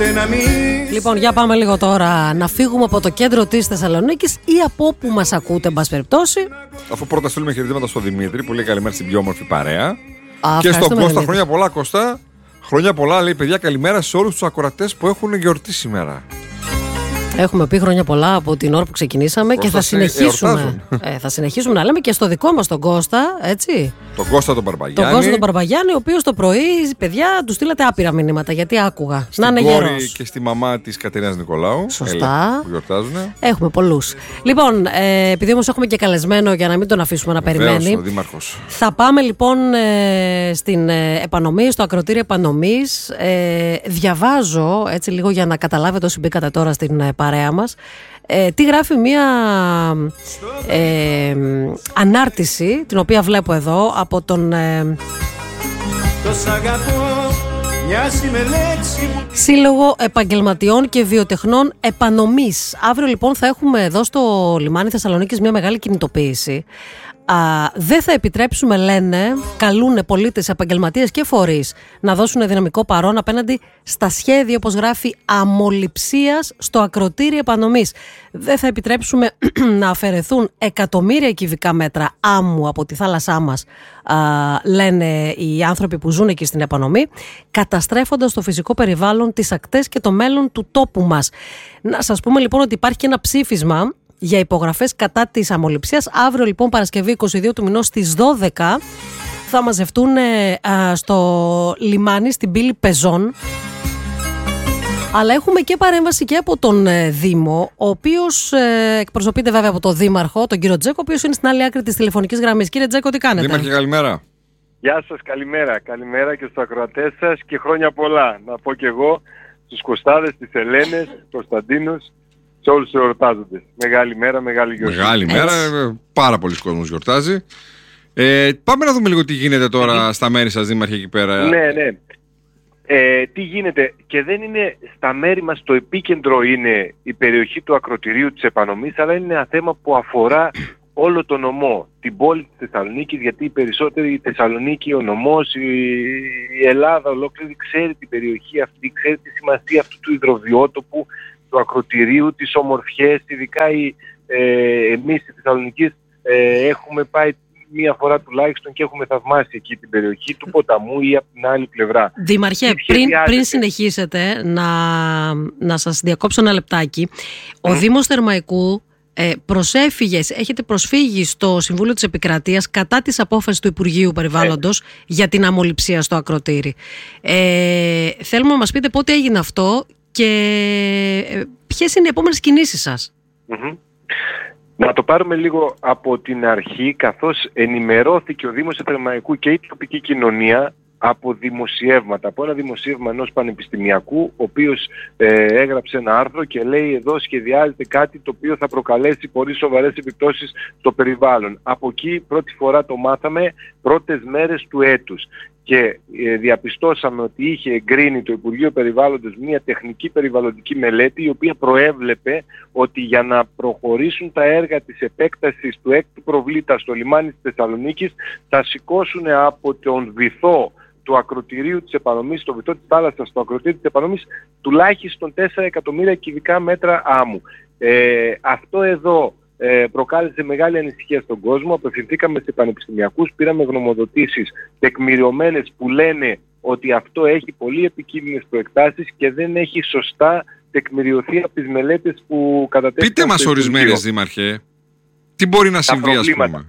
Λοιπόν, για πάμε λίγο τώρα να φύγουμε από το κέντρο της Θεσσαλονίκης ή από όπου μας ακούτε, εν πάση περιπτώσει. Αφού πρώτα στείλουμε χαιρετήματα στον Δημήτρη, που λέει καλημέρα στην πιο όμορφη παρέα. Α, και στον Κώστα, Δημήτρη. χρόνια πολλά, Κώστα. Χρόνια πολλά, λέει, παιδιά, καλημέρα σε όλους τους ακροατές που έχουν γιορτή σήμερα. Έχουμε πει χρόνια πολλά από την ώρα που ξεκινήσαμε και θα συνεχίσουμε. Θα συνεχίσουμε να λέμε και στο δικό μας τον Κώστα, έτσι. Τον Κώστα τον Μπαρμπαγιάννη. Τον Κώστα τον Μπαρμπαγιάννη, ο οποίος το πρωί, παιδιά, του στείλατε άπειρα μηνύματα γιατί άκουγα. Στην να είναι κόρη γερός. και στη μαμά της Κατερίνας Νικολάου. Σωστά. Που γιορτάζουν. Έχουμε πολλούς. Λοιπόν, επειδή όμως έχουμε και καλεσμένο για να μην τον αφήσουμε να περιμένει. Ο Δήμαρχος. Θα πάμε λοιπόν στην επανομή, στο ακροτήριο επανομής. Διαβάζω έτσι λίγο για να καταλάβετε όσοι μπήκατε τώρα στην παρέα μας. Τι γράφει μία ανάρτηση, την οποία βλέπω εδώ, από τον Σύλλογο Επαγγελματιών και Βιοτεχνών Επανομής. Αύριο λοιπόν θα έχουμε εδώ στο λιμάνι Θεσσαλονίκης μια μεγάλη κινητοποίηση. Δεν θα επιτρέψουμε, λένε, καλούν πολίτες, επαγγελματίες και φορείς να δώσουν δυναμικό παρόν απέναντι στα σχέδια, όπως γράφει, αμολυψίας στο ακροτήριο επανομής. Δεν θα επιτρέψουμε να αφαιρεθούν εκατομμύρια κυβικά μέτρα άμμου από τη θάλασσά μας, λένε οι άνθρωποι που ζουν εκεί στην επανομή, καταστρέφοντας το φυσικό περιβάλλον, τις ακτές και το μέλλον του τόπου μας. Να σας πούμε λοιπόν ότι υπάρχει και ένα ψήφισμα για υπογραφές κατά της αμολυψίας. Αύριο λοιπόν, Παρασκευή 22 του μηνός στις 12, θα μαζευτούν στο λιμάνι στην πύλη Πεζών. Αλλά έχουμε και παρέμβαση και από τον Δήμο, ο οποίος εκπροσωπείται βέβαια από τον Δήμαρχο, τον κύριο Τζέκο, ο οποίος είναι στην άλλη άκρη της τηλεφωνικής γραμμής. Κύριε Τζέκο, τι κάνετε? Δήμαρχε, καλημέρα. Γεια σας, καλημέρα. Καλημέρα και στους ακροατές σας και χρόνια πολλά. Να πω και εγώ στους Κωστάδες, τις Ελένες, Κωνσταντίνους, σε όλους τους εορτάζοντες. Μεγάλη μέρα, μεγάλη γιορτή. Μεγάλη μέρα, πάρα πολλοί κόσμος γιορτάζει. Πάμε να δούμε λίγο τι γίνεται τώρα στα μέρη σας, Δήμαρχε, εκεί πέρα. Ναι. Τι γίνεται, και δεν είναι στα μέρη μας, το επίκεντρο είναι η περιοχή του ακροτηρίου της επανομής, αλλά είναι ένα θέμα που αφορά όλο το νομό, την πόλη της Θεσσαλονίκης, γιατί οι περισσότεροι, η Θεσσαλονίκη, ο νομός, η Ελλάδα ολόκληρη ξέρει την περιοχή αυτή, ξέρει τη σημασία αυτού του υδροβιότοπου, του ακροτηρίου, τις ομορφιές, ειδικά εμείς στη Θεσσαλονίκη έχουμε πάει μία φορά τουλάχιστον και έχουμε θαυμάσει εκεί την περιοχή του ποταμού ή από την άλλη πλευρά. Δήμαρχε, πριν συνεχίσετε, να σας διακόψω ένα λεπτάκι. Ο Δήμος Θερμαϊκού έχετε προσφύγει στο Συμβούλιο της Επικρατείας κατά της απόφασης του Υπουργείου Περιβάλλοντος για την αμολυψία στο ακροτήρι. Θέλουμε να μας πείτε πότε έγινε αυτό και ποιες είναι οι επόμενες κινήσεις σας. Να το πάρουμε λίγο από την αρχή, καθώς ενημερώθηκε ο Δήμος Θερμαϊκού και η τοπική κοινωνία από δημοσιεύματα, από ένα δημοσίευμα ενός πανεπιστημιακού, ο οποίος έγραψε ένα άρθρο και λέει εδώ σχεδιάζεται κάτι το οποίο θα προκαλέσει πολύ σοβαρές επιπτώσεις στο περιβάλλον. Από εκεί πρώτη φορά το μάθαμε πρώτες μέρες του έτους. Και διαπιστώσαμε ότι είχε εγκρίνει το Υπουργείο Περιβάλλοντος μια τεχνική περιβαλλοντική μελέτη, η οποία προέβλεπε ότι για να προχωρήσουν τα έργα της επέκτασης του έκτου προβλήτα στο λιμάνι της Θεσσαλονίκης θα σηκώσουν από τον βυθό του ακροτηρίου της επανομής, το βυθό της θάλασσας στο ακροτήριο της επανομής, τουλάχιστον 4 εκατομμύρια κυβικά μέτρα άμμου. Αυτό εδώ προκάλεσε μεγάλη ανησυχία στον κόσμο. Απευθυνθήκαμε σε πανεπιστημιακούς, πήραμε γνωμοδοτήσεις τεκμηριωμένες που λένε ότι αυτό έχει πολύ επικίνδυνες προεκτάσεις και δεν έχει σωστά τεκμηριωθεί από τις μελέτες που κατατέθηκαν. Πείτε μας ορισμένες, Δήμαρχε. Τι μπορεί να συμβεί, ας πούμε?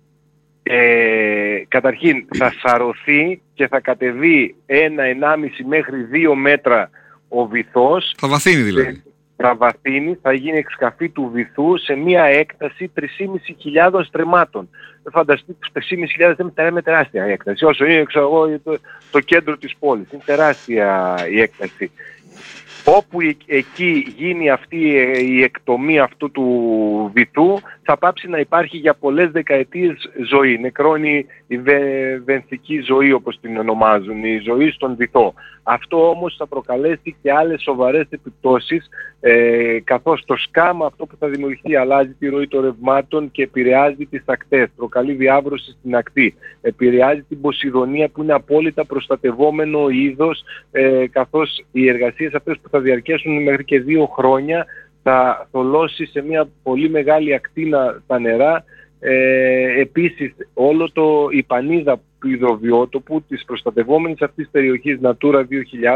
Καταρχήν θα σαρωθεί και θα κατεβεί 1,5 μέχρι 2 μέτρα ο βυθός. Θα βαθύνει δηλαδή. Θα βαθύνει, θα γίνει εξκαφή του βυθού σε μια έκταση 3.500 στρεμμάτων. Φανταστείτε, 3.500 δεν είναι τεράστια η έκταση. Όσο είναι, ξέρω εγώ, το κέντρο της πόλης. Είναι τεράστια η έκταση. Όπου εκεί γίνει αυτή η εκτομή αυτού του βυθού, θα πάψει να υπάρχει για πολλές δεκαετίες ζωή. Νεκρώνει η βενθική ζωή, όπως την ονομάζουν, η ζωή στον βυθό. Αυτό όμως θα προκαλέσει και άλλες σοβαρές επιπτώσεις, καθώς το σκάμα αυτό που θα δημιουργηθεί αλλάζει τη ροή των ρευμάτων και επηρεάζει τις ακτές, προκαλεί διάβρωση στην ακτή, επηρεάζει την Ποσειδονία που είναι απόλυτα προστατευόμενο είδος, καθώς οι εργασίες εργασίες αυτές που θα διαρκέσουν μέχρι και 2 χρόνια, θα θολώσει σε μια πολύ μεγάλη ακτίνα τα νερά. Επίσης η πανίδα του υδροβιότοπου της προστατευόμενης αυτής της περιοχής Natura 2000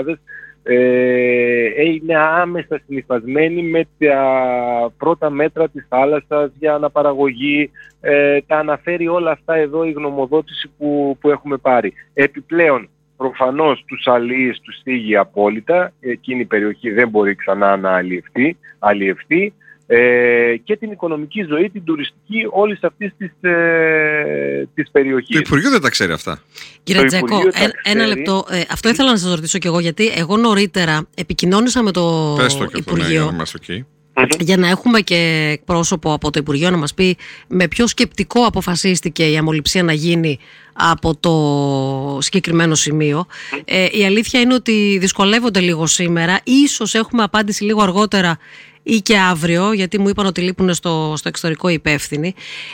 είναι άμεσα συνυφασμένη με τα πρώτα μέτρα της θάλασσας για αναπαραγωγή. Τα αναφέρει όλα αυτά εδώ η γνωμοδότηση που έχουμε πάρει. Επιπλέον, προφανώς τους αλιείς τους θίγει απόλυτα, εκείνη η περιοχή δεν μπορεί ξανά να αλλιευτεί, και την οικονομική ζωή, την τουριστική όλης αυτής της περιοχής. Το Υπουργείο δεν τα ξέρει αυτά. Κύριε Τζέκο, ένα λεπτό. Αυτό ήθελα να σας ρωτήσω κι εγώ, γιατί εγώ νωρίτερα επικοινώνησα με το Υπουργείο. Για να έχουμε και εκπρόσωπο από το Υπουργείο να μας πει με ποιο σκεπτικό αποφασίστηκε η αμμολυψία να γίνει από το συγκεκριμένο σημείο. Η αλήθεια είναι ότι δυσκολεύονται λίγο σήμερα. Ίσως έχουμε απάντηση λίγο αργότερα ή και αύριο, γιατί μου είπαν ότι λείπουν στο εξωτερικό υπεύθυνοι.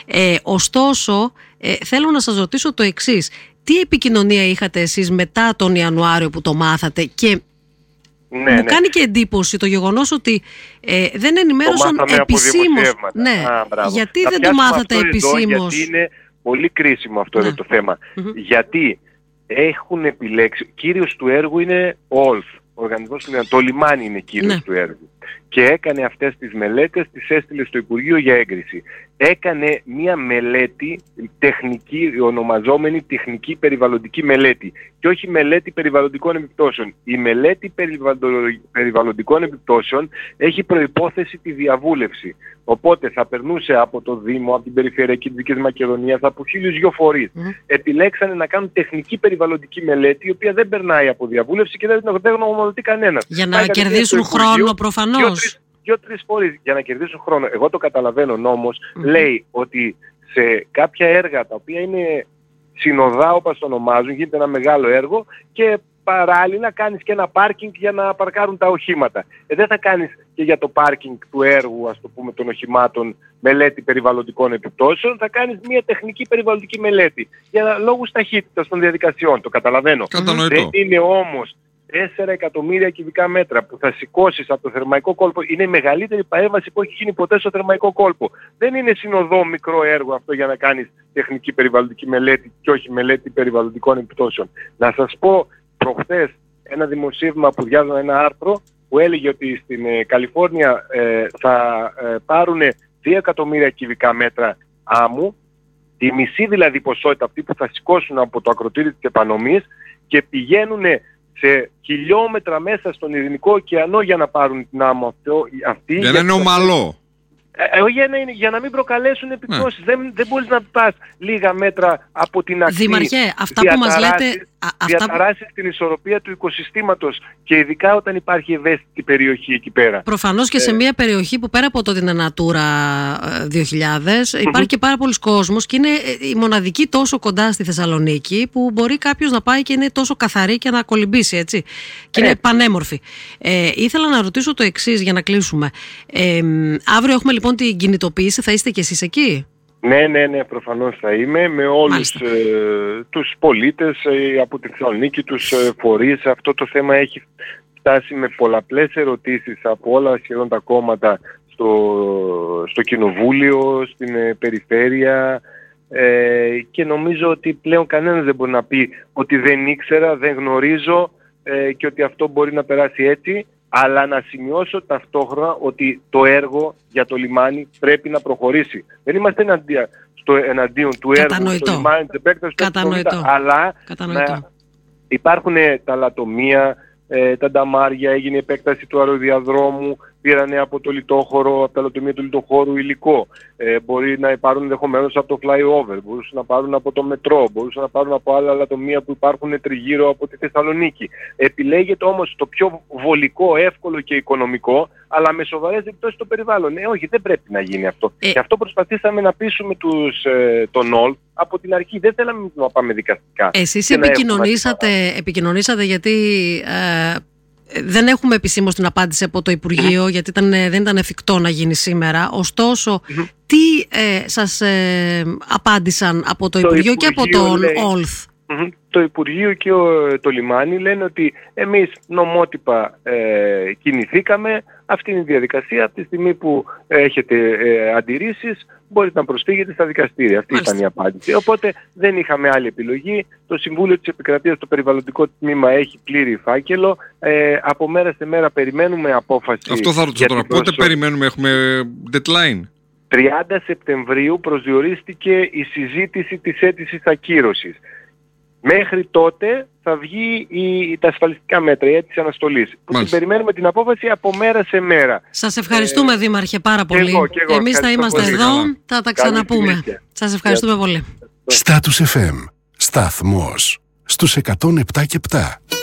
Ωστόσο, θέλω να σας ρωτήσω το εξής. Τι επικοινωνία είχατε εσείς μετά τον Ιανουάριο που το μάθατε? Και μου κάνει και εντύπωση το γεγονός ότι δεν ενημέρωσαν επισήμως. Ναι, γιατί δεν το μάθατε επισήμως? Γιατί είναι πολύ κρίσιμο αυτό εδώ το θέμα. Γιατί έχουν επιλέξει, κύριος του έργου είναι OLF, ο οργανισμός του το λιμάνι είναι κύριος του έργου. Και έκανε αυτές τις μελέτες, τις έστειλε στο Υπουργείο για έγκριση. Έκανε μία μελέτη τεχνική, ονομαζόμενη τεχνική περιβαλλοντική μελέτη, και όχι μελέτη περιβαλλοντικών επιπτώσεων. Η μελέτη περιβαλλοντικών επιπτώσεων έχει προϋπόθεση τη διαβούλευση. Οπότε θα περνούσε από το Δήμο, από την Περιφερειακή της Δυτικής Μακεδονίας, από 1002 φορείς. Επιλέξανε να κάνουν τεχνική περιβαλλοντική μελέτη, η οποία δεν περνάει από διαβούλευση και δεν γνωμοδοτεί κανένας. Για να κερδίσουν χρόνο προφανώς. 2-3 φορές για να κερδίσουν χρόνο. Εγώ το καταλαβαίνω, νόμος λέει ότι σε κάποια έργα τα οποία είναι συνοδά, όπως το ονομάζουν, γίνεται ένα μεγάλο έργο και παράλληλα κάνεις και ένα πάρκινγκ για να παρκάρουν τα οχήματα. Δεν θα κάνεις και για το πάρκινγκ του έργου, ας το πούμε, των οχημάτων μελέτη περιβαλλοντικών επιπτώσεων, θα κάνεις μια τεχνική περιβαλλοντική μελέτη για λόγους ταχύτητας των διαδικασιών. Το καταλαβαίνω. Δεν είναι όμως 4 εκατομμύρια κυβικά μέτρα που θα σηκώσεις από το θερμαϊκό κόλπο. Είναι η μεγαλύτερη παρέμβαση που έχει γίνει ποτέ στο θερμαϊκό κόλπο. Δεν είναι συνοδό μικρό έργο αυτό για να κάνεις τεχνική περιβαλλοντική μελέτη και όχι μελέτη περιβαλλοντικών επιπτώσεων. Να σας πω, προχθές ένα δημοσίευμα που διάβαζα, ένα άρθρο που έλεγε ότι στην Καλιφόρνια θα πάρουν 2 εκατομμύρια κυβικά μέτρα άμμου, τη μισή δηλαδή ποσότητα αυτή που θα σηκώσουν από το ακροτήρι της επανομής, και πηγαίνουν σε χιλιόμετρα μέσα στον Ειρηνικό ωκεανό για να πάρουν την άμμο αυτή. Για να είναι ομαλό. Για να μην προκαλέσουν επιπτώσεις. Δεν μπορείς να πας λίγα μέτρα από την ακτή. Δήμαρχε, αυτά που μας λέτε... Διαταράσεις την ισορροπία του οικοσυστήματος, και ειδικά όταν υπάρχει ευαίσθητη περιοχή εκεί πέρα. Προφανώς και σε μια περιοχή που πέρα από το ότι είναι Natura 2000 υπάρχει και πάρα πολλοί κόσμος, και είναι η μοναδική τόσο κοντά στη Θεσσαλονίκη που μπορεί κάποιος να πάει και είναι τόσο καθαρή και να κολυμπήσει, έτσι. Και είναι πανέμορφη. Ήθελα να ρωτήσω το εξής για να κλείσουμε. Αύριο έχουμε λοιπόν την κινητοποίηση, θα είστε κι εσείς εκεί? Ναι, προφανώς θα είμαι με όλους τους πολίτες από τη Θεσσαλονίκη, τους φορείς. Αυτό το θέμα έχει φτάσει με πολλαπλές ερωτήσεις από όλα σχεδόν τα κόμματα στο Κοινοβούλιο, στην Περιφέρεια, και νομίζω ότι πλέον κανένας δεν μπορεί να πει ότι δεν ήξερα, δεν γνωρίζω και ότι αυτό μπορεί να περάσει έτσι. Αλλά να σημειώσω ταυτόχρονα ότι το έργο για το λιμάνι πρέπει να προχωρήσει. Δεν είμαστε εναντίον του έργου στο λιμάνι της επέκτασης, αλλά υπάρχουν τα λατομεία, τα νταμάρια, έγινε η επέκταση του αεροδιαδρόμου, πήρανε από το λιτόχωρο, από τα λατομεία του λιτοχώρου υλικό. Μπορεί να πάρουν ενδεχομένως από το flyover, μπορούσαν να πάρουν από το μετρό, μπορούσαν να πάρουν από άλλα λατομεία που υπάρχουν τριγύρω από τη Θεσσαλονίκη. Επιλέγεται όμως το πιο βολικό, εύκολο και οικονομικό, αλλά με σοβαρές επιπτώσεις στο περιβάλλον. Όχι, δεν πρέπει να γίνει αυτό. Και αυτό προσπαθήσαμε να πείσουμε τον ΟΛ από την αρχή. Δεν θέλαμε να πάμε δικαστικά. Εσείς επικοινωνήσατε γιατί... δεν έχουμε επισήμως την απάντηση από το Υπουργείο, γιατί δεν ήταν εφικτό να γίνει σήμερα. Ωστόσο, τι σας απάντησαν από το Υπουργείο και από τον ΟΛΘ? Το Υπουργείο και το λιμάνι λένε ότι εμείς νομότυπα κινηθήκαμε, αυτή είναι η διαδικασία, από τη στιγμή που έχετε αντιρρήσεις μπορείτε να προσφύγετε στα δικαστήρια. Αυτή ήταν η απάντηση. Οπότε δεν είχαμε άλλη επιλογή. Το Συμβούλιο της Επικρατείας, το περιβαλλοντικό τμήμα, έχει πλήρη φάκελο. Από μέρα σε μέρα περιμένουμε απόφαση. Αυτό θα ρωτήσω τώρα. Πότε περιμένουμε, έχουμε deadline? 30 Σεπτεμβρίου προσδιορίστηκε η συζήτηση της αίτησης ακύρωσης. Μέχρι τότε θα βγει τα ασφαλιστικά μέτρα, η αίτηση αναστολής. Που περιμένουμε την απόφαση από μέρα σε μέρα. Σας ευχαριστούμε, Δήμαρχε, πάρα πολύ. Εμείς θα είμαστε εδώ, θα τα ξαναπούμε. Σας ευχαριστούμε πολύ. Status FM, σταθμός στους 107 και 7.